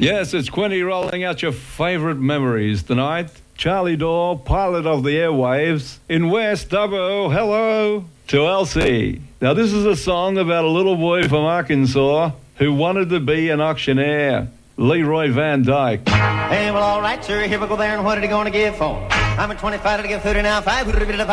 Yes, it's Quinty rolling out your favourite memories tonight. Charlie Dore, pilot of the airwaves, in West Dubbo, hello to Elsie. Now, this is a song about a little boy from Arkansas who wanted to be an auctioneer. Leroy Van Dyke. Hey, well, all right, sir, here we go there, and what are you going to give for? I'm at 25 to give 30 now, 5.